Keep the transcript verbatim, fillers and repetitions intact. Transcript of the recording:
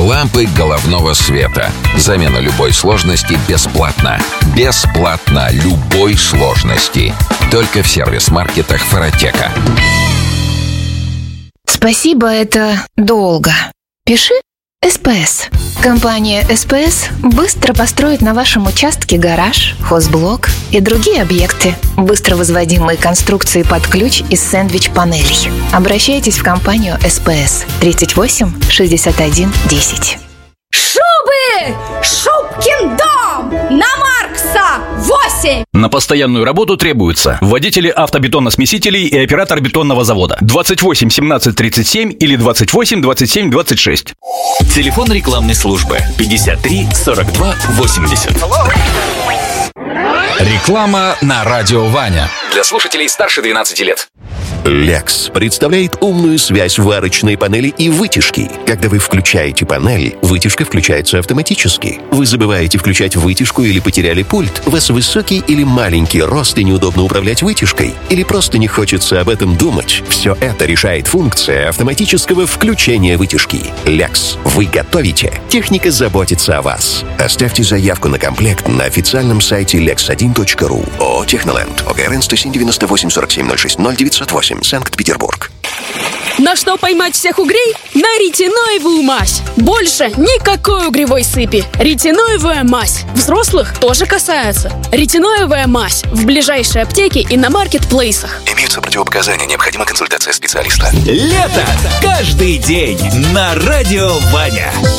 Лампы головного света. Замена любой сложности бесплатно. Бесплатно любой сложности. Только в сервис-маркетах «Форотека». Спасибо, это долго. Пиши СПС. Компания СПС быстро построит на вашем участке гараж, хозблок и другие объекты. Быстро возводимые конструкции под ключ из сэндвич-панелей. Обращайтесь в компанию СПС тридцать восемь шестьдесят один десять. Шубы! Шубкин дом! На Маркса! восемь! На постоянную работу требуются водители автобетоносмесителей и оператор бетонного завода. двадцать восемь семнадцать тридцать семь или двадцать восемь двадцать семь двадцать шесть. Телефон рекламной службы пятьдесят три сорок два восемьдесят. Реклама на радио Ваня. Для слушателей старше двенадцати лет. Lex представляет умную связь варочной панели и вытяжки. Когда вы включаете панель, вытяжка включается автоматически. Вы забываете включать вытяжку или потеряли пульт. У вас высокий или маленький рост и неудобно управлять вытяжкой. Или просто не хочется об этом думать. Все это решает функция автоматического включения вытяжки. Lex. Вы готовите. Техника заботится о вас. Оставьте заявку на комплект на официальном сайте лекс один точка ру. ООО «Техноленд». ОГРН сто семь девяносто восемь сорок семь ноль шесть ноль девятьсот восемь. Санкт-Петербург. На что поймать всех угрей? На ретиноевую мазь. Больше никакой угревой сыпи. Ретиноевая мазь. Взрослых тоже касается. Ретиноевая мазь в ближайшей аптеке и на маркетплейсах. Имеются противопоказания, необходима консультация специалиста. Лето! Каждый день на радио Ваня.